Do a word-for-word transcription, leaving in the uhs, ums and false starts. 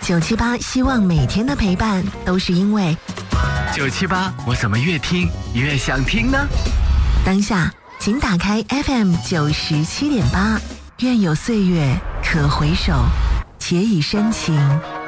九七八希望每天的陪伴都是因为九七八，我怎么越听越想听呢？ 当下，请打开 F M 九十七点八，愿有岁月可回首，且以深情